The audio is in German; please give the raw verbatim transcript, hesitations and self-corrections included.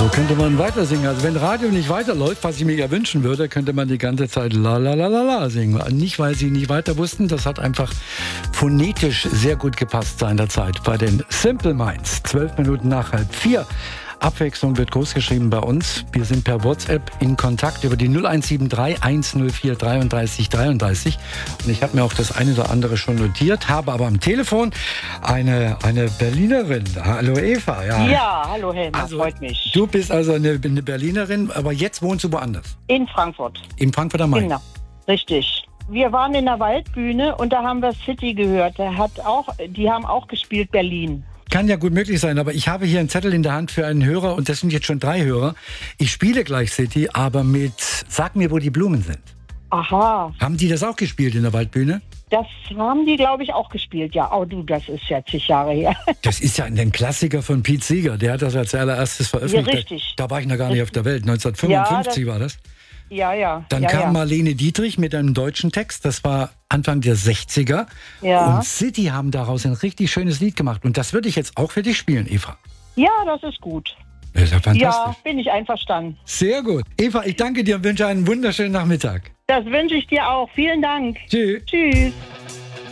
So könnte man weiter singen. Also wenn Radio nicht weiterläuft, was ich mir ja wünschen würde, könnte man die ganze Zeit la la la la la singen. Nicht, weil sie nicht weiter wussten, das hat einfach phonetisch sehr gut gepasst seinerzeit bei den Simple Minds. Zwölf Minuten nach halb vier. Abwechslung wird groß geschrieben bei uns. Wir sind per WhatsApp in Kontakt über die null eins sieben drei eins null vier dreiunddreißig dreiunddreißig. Und ich habe mir auch das eine oder andere schon notiert, habe aber am Telefon eine, eine Berlinerin. Hallo Eva. Ja, ja, hallo Helma, also, freut mich. Du bist also eine, eine Berlinerin, aber jetzt wohnst du woanders? In Frankfurt. In Frankfurt am Main? Genau, richtig. Wir waren in der Waldbühne und da haben wir City gehört. Der hat auch, die haben auch gespielt Berlin. Kann ja gut möglich sein, aber ich habe hier einen Zettel in der Hand für einen Hörer und das sind jetzt schon drei Hörer. Ich spiele gleich City, aber mit Sag mir, wo die Blumen sind. Aha. Haben die das auch gespielt in der Waldbühne? Das haben die, glaube ich, auch gespielt, ja. Oh du, das ist ja zig Jahre her. Das ist ja ein Klassiker von Pete Seeger, der hat das als allererstes veröffentlicht. Ja, richtig. Da, da war ich noch gar nicht auf der Welt, neunzehnhundertfünfundfünfzig ja, das, war das. Ja, ja. Dann ja, kam ja. Marlene Dietrich mit einem deutschen Text, das war Anfang der sechziger. Ja. Und City haben daraus ein richtig schönes Lied gemacht. Und das würde ich jetzt auch für dich spielen, Eva. Ja, das ist gut. Das ist ja fantastisch. Ja, bin ich einverstanden. Sehr gut. Eva, ich danke dir und wünsche einen wunderschönen Nachmittag. Das wünsche ich dir auch. Vielen Dank. Tschüss. Tschüss.